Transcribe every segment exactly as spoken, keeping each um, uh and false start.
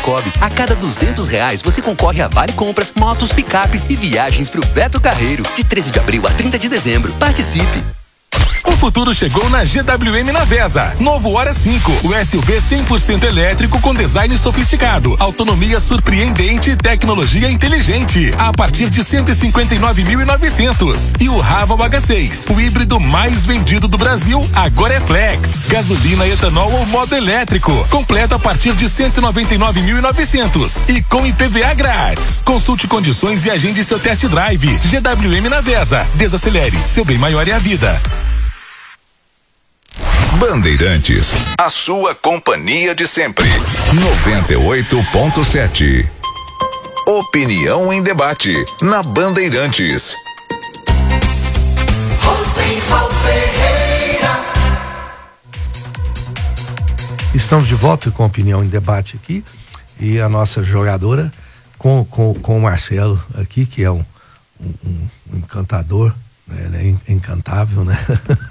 Cicobi. A cada duzentos reais você concorre a vale compras, motos, picapes e viagens pro Beto Carreiro. De treze de abril a trinta de dezembro. Participe! O futuro chegou na G W M Navesa. Novo Hora cinco, o S U V cem por cento elétrico com design sofisticado, autonomia surpreendente e tecnologia inteligente. A partir de cento e cinquenta e nove mil e novecentos. E o Raval H seis, o híbrido mais vendido do Brasil, agora é Flex. Gasolina, etanol ou modo elétrico. Completo a partir de cento e noventa e nove mil e novecentos. E com I P V A grátis. Consulte condições e agende seu test drive. G W M Navesa. Desacelere. Seu bem maior é a vida. Bandeirantes, a sua companhia de sempre. noventa e oito ponto sete. Opinião em debate na Bandeirantes. Rosenval Ferreira. Estamos de volta com a Opinião em Debate aqui e a nossa jogadora com, com, com o Marcelo aqui, que é um, um, um encantador. Ele é encantável, né?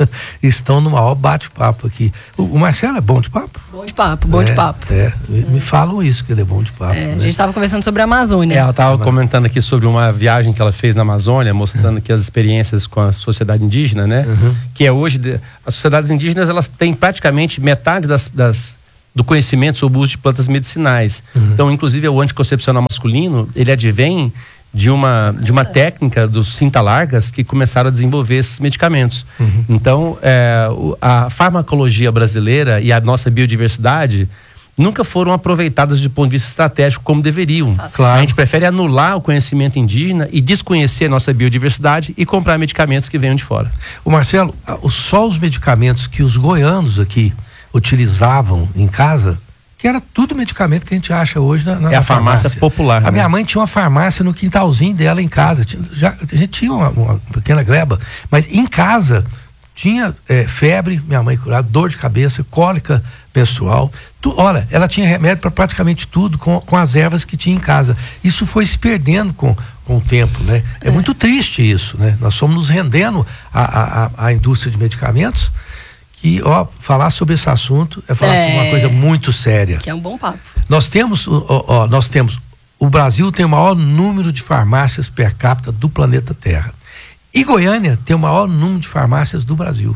Estão no maior bate-papo aqui. O, o Marcelo é bom de papo? Bom de papo, bom é, de papo. É, me, me falam isso, que ele é bom de papo. É, né? A gente estava conversando sobre a Amazônia. É, ela estava comentando aqui sobre uma viagem que ela fez na Amazônia, mostrando que as experiências com a sociedade indígena, né? Uhum. Que é hoje, as sociedades indígenas, elas têm praticamente metade das, das do conhecimento sobre o uso de plantas medicinais. Uhum. Então, inclusive, o anticoncepcional masculino, ele advém de uma, de uma técnica dos cinta-largas que começaram a desenvolver esses medicamentos. Uhum. Então, é, a farmacologia brasileira e a nossa biodiversidade nunca foram aproveitadas do ponto de vista estratégico como deveriam. Claro. A gente prefere anular o conhecimento indígena e desconhecer a nossa biodiversidade e comprar medicamentos que venham de fora. O Marcelo, só os medicamentos que os goianos aqui utilizavam em casa, que era tudo medicamento que a gente acha hoje na, na é a farmácia, farmácia popular. A né? minha mãe tinha uma farmácia no quintalzinho dela em casa. Tinha, já, a gente tinha uma, uma pequena gleba, mas em casa tinha é, febre, minha mãe curava, dor de cabeça, cólica menstrual. Tu, olha, ela tinha remédio para praticamente tudo com, com as ervas que tinha em casa. Isso foi se perdendo com, com o tempo, né? É, é muito triste isso, né? Nós estamos nos rendendo à, à, à indústria de medicamentos. Que, ó, falar sobre esse assunto é falar é, sobre uma coisa muito séria. Que é um bom papo. Nós temos, ó, ó, nós temos, o Brasil tem o maior número de farmácias per capita do planeta Terra. E Goiânia tem o maior número de farmácias do Brasil.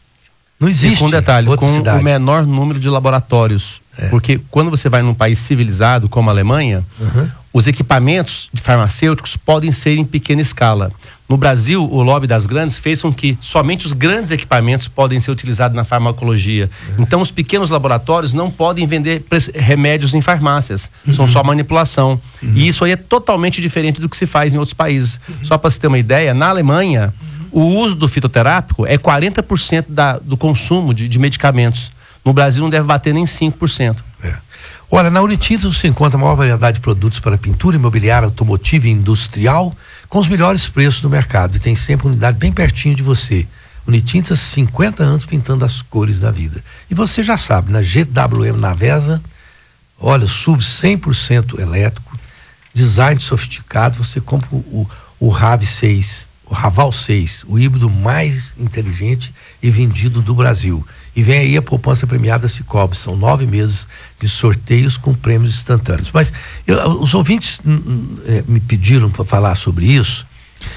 Não existe. E com detalhe, outra com cidade. o menor número de laboratórios. É. Porque quando você vai num país civilizado como a Alemanha, uhum. os equipamentos de farmacêuticos podem ser em pequena escala. No Brasil, o lobby das grandes fez com que somente os grandes equipamentos podem ser utilizados na farmacologia. Uhum. Então, os pequenos laboratórios não podem vender remédios em farmácias. Uhum. São só manipulação. Uhum. E isso aí é totalmente diferente do que se faz em outros países. Uhum. Só para você ter uma ideia, na Alemanha, uhum. o uso do fitoterápico é quarenta por cento da, do consumo de, de medicamentos. No Brasil não deve bater nem cinco por cento. É. Olha, na Unitintas você encontra a maior variedade de produtos para pintura imobiliária, automotiva e industrial, com os melhores preços do mercado. E tem sempre uma unidade bem pertinho de você. Unitintas, cinquenta anos pintando as cores da vida. E você já sabe, na G W M Navesa, olha, S U V cem por cento elétrico, design sofisticado, você compra o, o, o RAV seis, o Raval seis, o híbrido mais inteligente e vendido do Brasil. E vem aí a poupança premiada Cicobi. São nove meses de sorteios com prêmios instantâneos. Mas eu, os ouvintes hum, é, me pediram para falar sobre isso.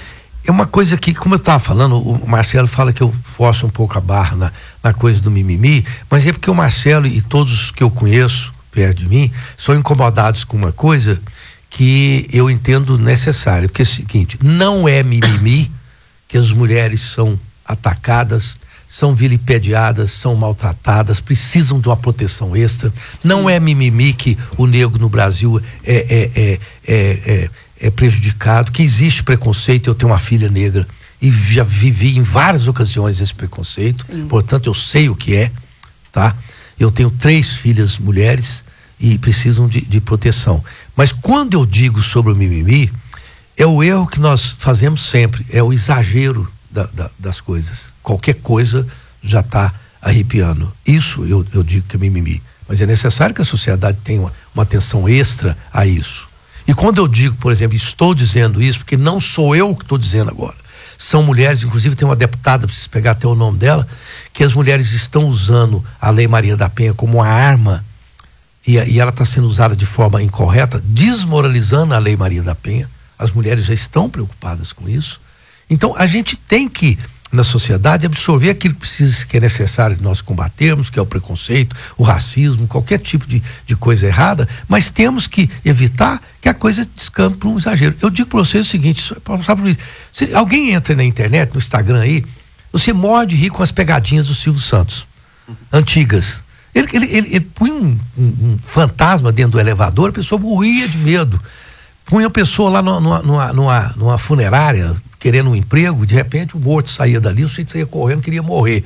É uma coisa que, como eu estava falando, o Marcelo fala que eu forço um pouco a barra na, na coisa do mimimi, mas é porque o Marcelo e todos os que eu conheço perto de mim são incomodados com uma coisa que eu entendo necessária. Porque é o seguinte, não é mimimi que as mulheres são atacadas, são vilipediadas, são maltratadas, precisam de uma proteção extra. Sim. Não é mimimi que o negro no Brasil é, é, é, é, é, é prejudicado, que existe preconceito. Eu tenho uma filha negra e já vivi em várias ocasiões esse preconceito. Sim. Portanto, eu sei o que é, tá? Eu tenho três filhas mulheres e precisam de, de proteção. Mas quando eu digo sobre o mimimi, é o erro que nós fazemos sempre, é o exagero Da, da, das coisas. Qualquer coisa já está arrepiando. Isso eu, eu digo que é mimimi. Mas é necessário que a sociedade tenha uma, uma atenção extra a isso. E quando eu digo, por exemplo, estou dizendo isso, porque não sou eu que estou dizendo agora. São mulheres, inclusive tem uma deputada, preciso pegar até o nome dela, que as mulheres estão usando a Lei Maria da Penha como uma arma e, e ela está sendo usada de forma incorreta, desmoralizando a Lei Maria da Penha. As mulheres já estão preocupadas com isso. Então a gente tem que, na sociedade, absorver aquilo que precisa, que é necessário nós combatermos, que é o preconceito, o racismo, qualquer tipo de, de coisa errada, mas temos que evitar que a coisa descampe para um exagero. Eu digo para vocês o seguinte, sabe, se alguém entra na internet, no Instagram aí, você morre de rir com as pegadinhas do Silvio Santos, antigas. Ele, ele, ele, ele punha um, um, um fantasma dentro do elevador, a pessoa morria de medo. Punha a pessoa lá numa, numa, numa, numa funerária, querendo um emprego, de repente o morto saía dali, o sujeito saía correndo, queria morrer.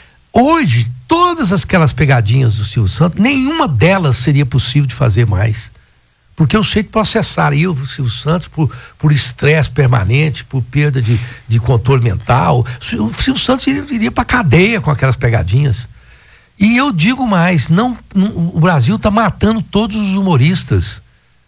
Hoje, todas aquelas pegadinhas do Silvio Santos, nenhuma delas seria possível de fazer mais. Porque o sujeito processaria o Silvio Santos por, por estresse permanente, por perda de, de controle mental. O Silvio Santos iria, iria para cadeia com aquelas pegadinhas. E eu digo mais, não, não, o Brasil está matando todos os humoristas.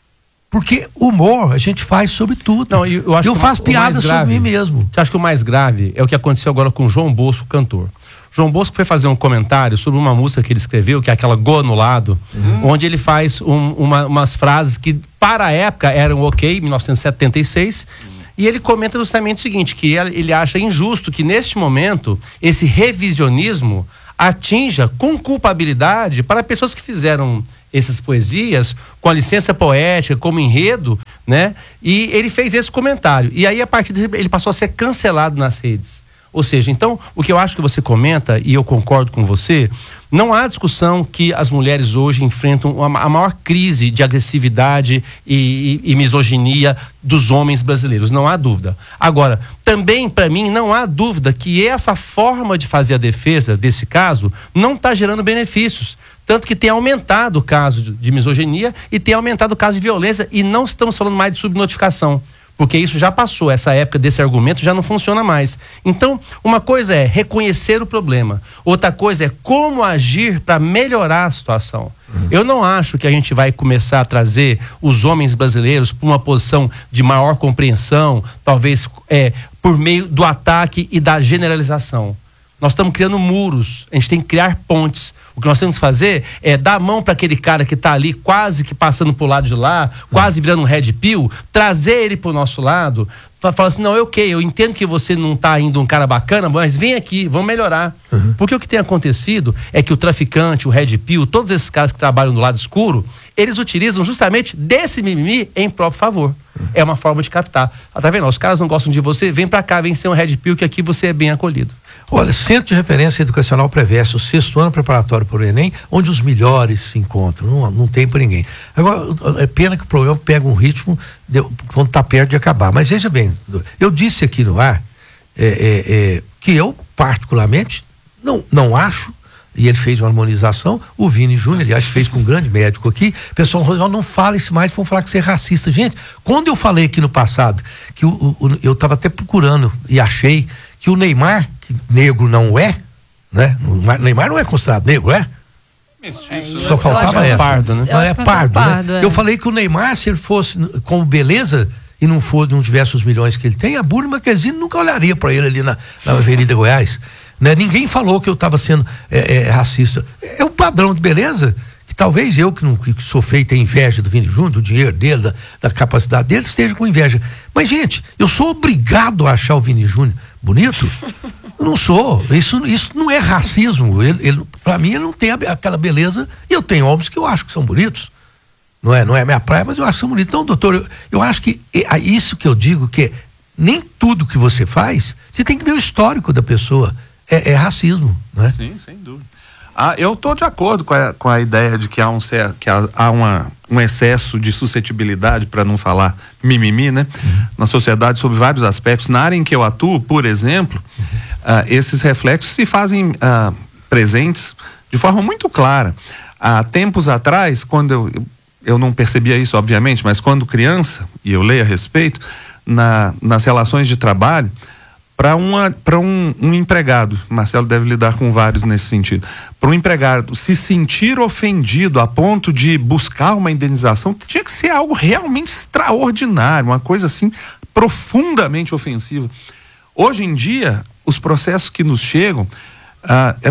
Porque humor a gente faz sobre tudo. Não, eu, eu, acho eu faço piada sobre mim mesmo. Eu acho que o mais grave é o que aconteceu agora com o João Bosco, cantor. João Bosco foi fazer um comentário sobre uma música que ele escreveu, que é aquela Go Anulado, uhum. onde ele faz um, uma, umas frases que para a época eram ok, mil novecentos e setenta e seis, uhum. e ele comenta justamente o seguinte, que ele acha injusto que neste momento esse revisionismo atinja com culpabilidade para pessoas que fizeram essas poesias com a licença poética, como enredo, né? E ele fez esse comentário. E aí, a partir disso, ele passou a ser cancelado nas redes. Ou seja, então, o que eu acho que você comenta, e eu concordo com você, não há discussão que as mulheres hoje enfrentam a maior crise de agressividade e, e, e misoginia dos homens brasileiros, não há dúvida. Agora, também para mim não há dúvida que essa forma de fazer a defesa desse caso não está gerando benefícios. Tanto que tem aumentado o caso de, de misoginia e tem aumentado o caso de violência, e não estamos falando mais de subnotificação. Porque isso já passou, essa época desse argumento já não funciona mais. Então, uma coisa é reconhecer o problema, outra coisa é como agir para melhorar a situação. Uhum. Eu não acho que a gente vai começar a trazer os homens brasileiros para uma posição de maior compreensão, talvez é, por meio do ataque e da generalização. Nós estamos criando muros, a gente tem que criar pontes. O que nós temos que fazer é dar a mão para aquele cara que está ali quase que passando pro lado de lá, quase virando um red pill, trazer ele pro nosso lado, falar assim, não, ok, eu entendo que você não está ainda um cara bacana, mas vem aqui, vamos melhorar. Uhum. Porque o que tem acontecido é que o traficante, o red pill, todos esses caras que trabalham do lado escuro, eles utilizam justamente desse mimimi em próprio favor. Uhum. É uma forma de captar. Tá vendo? Os caras não gostam de você, vem para cá, vem ser um red pill que aqui você é bem acolhido. Olha, Centro de Referência Educacional Preveste, o sexto ano preparatório para o Enem, onde os melhores se encontram, não, não tem para ninguém. Agora, é pena que o programa pega um ritmo de, quando está perto de acabar. Mas veja bem, eu disse aqui no ar é, é, é, que eu, particularmente, não, não acho, e ele fez uma harmonização, o Vini Júnior, aliás, fez com um grande médico aqui, o pessoal, não fala isso mais, vão falar que você é racista. Gente, quando eu falei aqui no passado, que o, o, eu estava até procurando e achei que o Neymar, que negro não é, né? O Neymar não é considerado negro, é? Mestiço, Só faltava essa. Pardo, né? Não, é pardo, pardo, né? é. Eu falei que o Neymar, se ele fosse com beleza e não for, não tivesse os milhões que ele tem, a Bruna Marquezine nunca olharia para ele ali na, na Avenida Goiás. Né? Ninguém falou que eu estava sendo é, é, racista. É um padrão de beleza que talvez eu, que, não, que sou feito, tenha inveja do Vini Júnior, do dinheiro dele, da, da capacidade dele, esteja com inveja. Mas, gente, eu sou obrigado a achar o Vini Júnior bonito? Eu não sou. Isso, isso não é racismo. Ele, ele, para mim, ele não tem aquela beleza. E eu tenho homens que eu acho que são bonitos. Não é, não é minha praia, mas eu acho que são bonitos. Então, doutor, eu, eu acho que é isso que eu digo, que nem tudo que você faz, você tem que ver o histórico da pessoa. É, é racismo, não é? Sim, sem dúvida. Ah, eu estou de acordo com a, com a ideia de que há um, que há, há uma, um excesso de suscetibilidade, para não falar mimimi, né? Uhum. Na sociedade, sob vários aspectos. Na área em que eu atuo, por exemplo, uhum. ah, esses reflexos se fazem ah, presentes de forma muito clara. Há tempos atrás, quando eu, eu não percebia isso, obviamente, mas quando criança, e eu leio a respeito, na, nas relações de trabalho, para um, um empregado, Marcelo deve lidar com vários nesse sentido, para um empregado se sentir ofendido a ponto de buscar uma indenização, tinha que ser algo realmente extraordinário, uma coisa assim profundamente ofensiva. Hoje em dia, os processos que nos chegam, ah, é,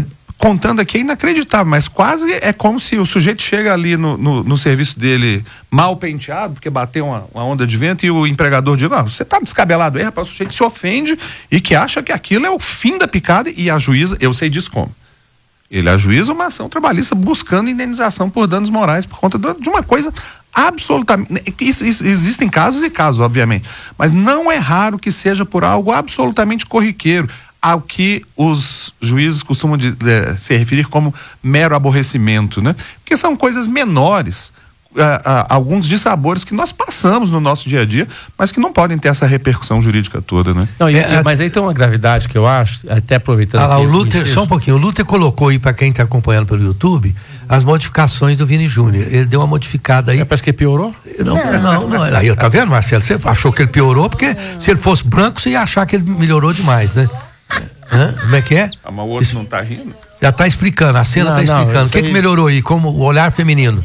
contando aqui é inacreditável, mas quase é como se o sujeito chega ali no, no, no serviço dele mal penteado, porque bateu uma, uma onda de vento, e o empregador diz, não, você tá descabelado aí, rapaz, o sujeito se ofende e que acha que aquilo é o fim da picada, e a juíza, eu sei disso como. Ele ajuiza uma ação trabalhista buscando indenização por danos morais por conta de uma coisa absolutamente... Isso, isso, existem casos e casos, obviamente, mas não é raro que seja por algo absolutamente corriqueiro, ao que os juízes costumam de, de, se referir como mero aborrecimento, né? Porque são coisas menores, uh, uh, alguns dissabores que nós passamos no nosso dia a dia, mas que não podem ter essa repercussão jurídica toda, né? Não, e, é, mas aí tem uma gravidade que eu acho, até aproveitando... Ah, aqui, o Luther, só um pouquinho, o Luther colocou aí, para quem está acompanhando pelo YouTube, as modificações do Vini Júnior. Ele deu uma modificada aí. É, parece que piorou? Não, não, não. Aí, tá vendo, Marcelo? Você achou que ele piorou, porque se ele fosse branco, você ia achar que ele melhorou demais, né? Hã? Como é que é? Ah, mas o outro não tá rindo? Já está explicando, a cena está explicando. O que, aí... que melhorou aí? Como o olhar feminino?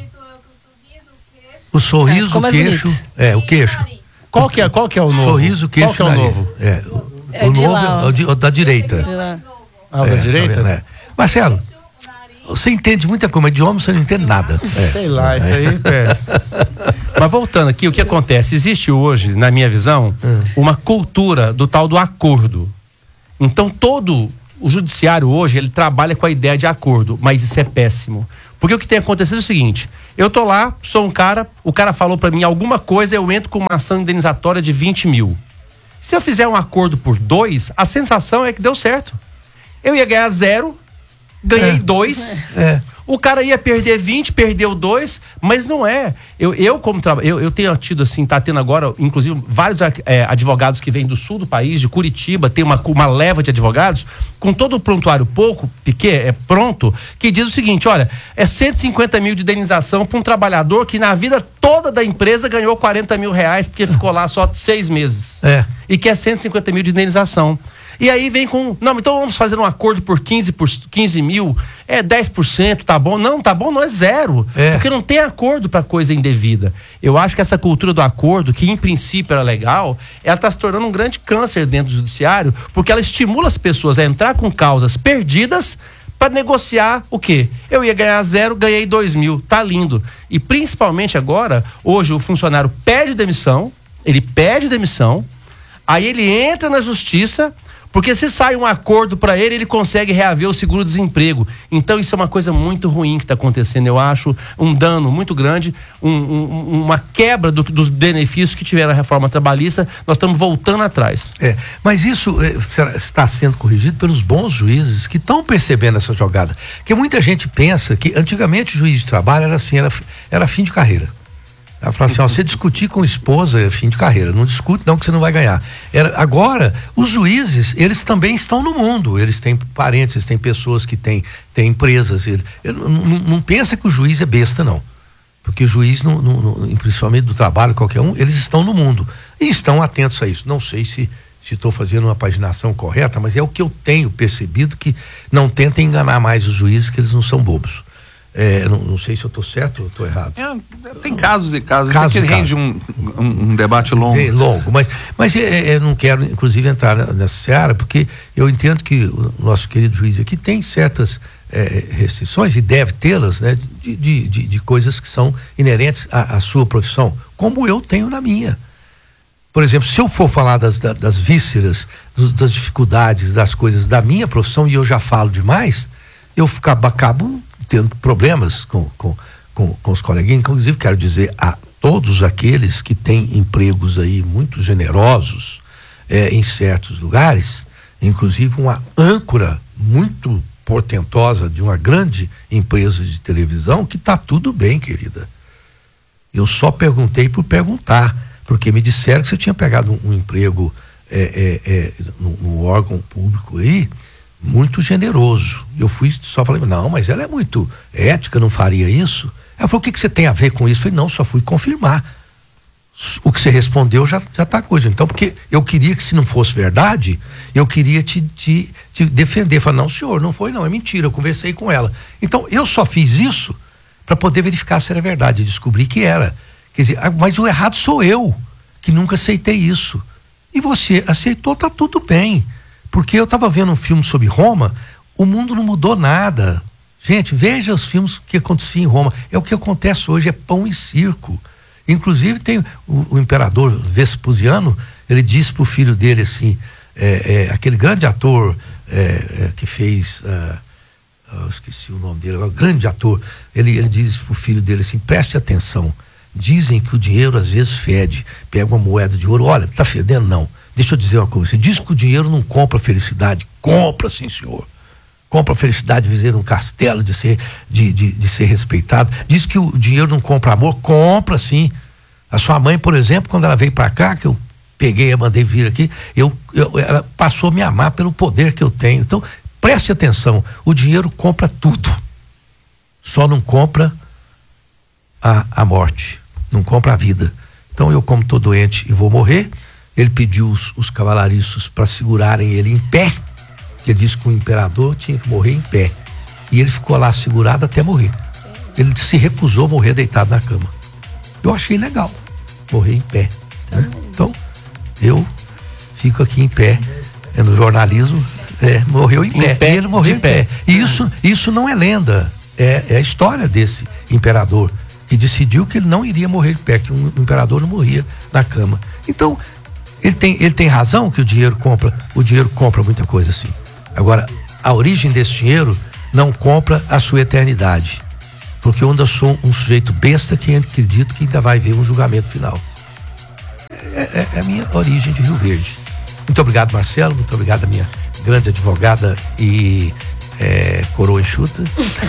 O sorriso, é, o queixo. É, o queixo. Qual que é, qual que é o novo? Sorriso, o queixo. Qual que é o novo? É, o, é o novo lá, é o, de, o da direita. De lá. Ah, o é, da direita? Tá, é. Marcelo, você entende muita coisa, mas de homem você não entende nada. É. Sei lá, isso aí. É. Mas voltando aqui, o que acontece? Existe hoje, na minha visão, hum. uma cultura do tal do acordo. Então todo o judiciário hoje, ele trabalha com a ideia de acordo, mas isso é péssimo. Porque o que tem acontecido é o seguinte, eu tô lá, sou um cara, o cara falou pra mim alguma coisa, eu entro com uma ação indenizatória de vinte mil. Se eu fizer um acordo por dois, a sensação é que deu certo. Eu ia ganhar zero, ganhei é. dois. É. O cara ia perder vinte, perdeu dois, mas não é. Eu, eu como trabalho, eu, eu tenho tido assim, tá tendo agora, inclusive, vários é, advogados que vêm do sul do país, de Curitiba, tem uma, uma leva de advogados, com todo o prontuário pouco, pequeno, é pronto, que diz o seguinte, olha, é cento e cinquenta mil de indenização para um trabalhador que na vida toda da empresa ganhou quarenta mil reais, porque ficou lá só seis meses. É. E quer cento e cinquenta mil de indenização. E aí vem com, não, então vamos fazer um acordo por quinze, por quinze mil, é dez por cento, tá bom? Não, tá bom, não é zero. É. Porque não tem acordo para coisa indevida. Eu acho que essa cultura do acordo, que em princípio era legal, ela está se tornando um grande câncer dentro do judiciário, porque ela estimula as pessoas a entrar com causas perdidas para negociar o quê? Eu ia ganhar zero, ganhei dois mil, tá lindo. E principalmente agora, hoje o funcionário pede demissão, ele pede demissão, aí ele entra na justiça. Porque se sai um acordo para ele, ele consegue reaver o seguro-desemprego. Então isso é uma coisa muito ruim que está acontecendo. Eu acho um dano muito grande, um, um, uma quebra do, dos benefícios que tiveram a reforma trabalhista. Nós estamos voltando atrás. É, mas isso é, está sendo corrigido pelos bons juízes que estão percebendo essa jogada. Porque muita gente pensa que antigamente o juiz de trabalho era assim, era, era fim de carreira. Ela fala assim, ó, você discutir com a esposa é fim de carreira, não discute não que você não vai ganhar. Era, agora, os juízes, eles também estão no mundo, eles têm parentes, eles têm pessoas que têm, têm empresas, ele, ele, não, não, não pensa que o juiz é besta não, porque o juiz, no, no, no, principalmente do trabalho, qualquer um, eles estão no mundo e estão atentos a isso. Não sei se se estou fazendo uma paginação correta, mas é o que eu tenho percebido, que não tentem enganar mais os juízes, que eles não são bobos. É, não, não sei se eu estou certo ou estou errado. É, tem casos e casos. casos Isso aqui rende um, um, um debate longo. É, longo, mas, mas é, é, não quero, inclusive, entrar nessa seara, porque eu entendo que o nosso querido juiz aqui tem certas é, restrições, e deve tê-las, né, de, de, de, de coisas que são inerentes à, à sua profissão, como eu tenho na minha. Por exemplo, se eu for falar das, das, das vísceras, dos, das dificuldades, das coisas da minha profissão, e eu já falo demais, eu acabo, acabo tendo problemas com, com, com, com os coleguinhas. Inclusive quero dizer a todos aqueles que têm empregos aí muito generosos é, em certos lugares, inclusive uma âncora muito portentosa de uma grande empresa de televisão, que está tudo bem, querida. Eu só perguntei por perguntar, porque me disseram que você tinha pegado um, um emprego é, é, é, no, no órgão público aí, muito generoso. Eu fui, só falei, não, mas ela é muito ética, não faria isso. Ela falou, o que, que você tem a ver com isso? Eu falei, não, só fui confirmar. O que você respondeu já, já tá coisa. Então, porque eu queria que, se não fosse verdade, eu queria te, te, te defender. Falei, não, senhor, não foi não, é mentira, eu conversei com ela. Então, eu só fiz isso para poder verificar se era verdade, descobri que era. Quer dizer, mas o errado sou eu, que nunca aceitei isso. E você aceitou, tá tudo bem. Porque eu estava vendo um filme sobre Roma, o mundo não mudou nada. Gente, veja os filmes que aconteciam em Roma. É o que acontece hoje, é pão e circo. Inclusive tem o, o imperador Vespasiano, ele disse pro filho dele assim, é, é, aquele grande ator é, é, que fez, uh, eu esqueci o nome dele, o grande ator, ele, ele diz pro filho dele assim, preste atenção, dizem que o dinheiro às vezes fede, pega uma moeda de ouro, olha, tá fedendo? Não. Deixa eu dizer uma coisa, você diz que o dinheiro não compra felicidade, compra sim senhor. Compra a felicidade de viver num castelo, de ser, de, de, de ser respeitado. Diz que o dinheiro não compra amor, compra sim. A sua mãe, por exemplo, quando ela veio para cá, que eu peguei e mandei vir aqui, eu, eu, ela passou a me amar pelo poder que eu tenho. Então, preste atenção, o dinheiro compra tudo. Só não compra a, a morte, não compra a vida. Então, eu, como estou doente e vou morrer, ele pediu os, os cavalariços para segurarem ele em pé. Ele disse que o imperador tinha que morrer em pé. E ele ficou lá segurado até morrer. Ele se recusou a morrer deitado na cama. Eu achei legal morrer em pé, né? Então, eu fico aqui em pé. É no jornalismo, é, morreu em, em pé. pé. E ele morreu em pé. pé. E isso, isso não é lenda. É, é a história desse imperador que decidiu que ele não iria morrer em pé, que um imperador não morria na cama. Então, ele tem, ele tem razão que o dinheiro compra, o dinheiro compra muita coisa assim. Agora, a origem desse dinheiro não compra a sua eternidade. Porque eu ainda sou um sujeito besta que acredito que ainda vai ver um julgamento final. É, é, é a minha origem de Rio Verde. Muito obrigado, Marcelo. Muito obrigado a minha grande advogada e é, coroa enxuta.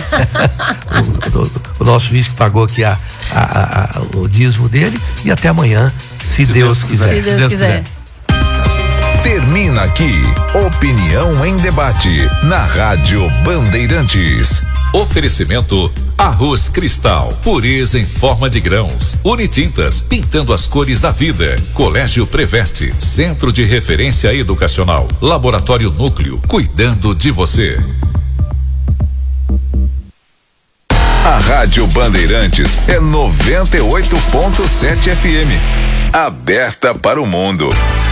o, o, o nosso juiz que pagou aqui a, a, a, o dízimo dele. E até amanhã, se, se Deus, Deus quiser. Se Deus, Deus quiser. quiser. Termina aqui, Opinião em Debate, na Rádio Bandeirantes. Oferecimento Arroz Cristal, pureza em forma de grãos. Unitintas, pintando as cores da vida. Colégio Preveste, centro de referência educacional. Laboratório Núcleo, cuidando de você. A Rádio Bandeirantes é noventa e oito ponto sete F M. Aberta para o mundo.